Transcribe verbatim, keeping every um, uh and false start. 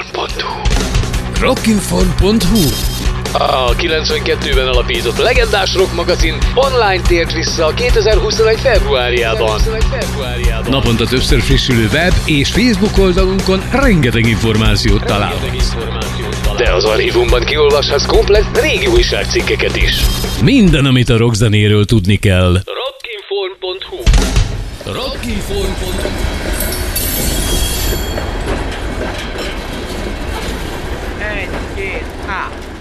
rockinform pont hu rockinform pont hu A kilencvenkettőben alapított legendás rock magazin online tért vissza a kétezer-huszonegy februárjában. Naponta többször frissülő web és Facebook oldalunkon rengeteg információt találhatsz. De az archívumban kiolvashatsz komplett régi újságcikkeket is. Minden, amit a rockzenéről tudni kell. rockinform pont hu rockinform pont hu Egy, két, há!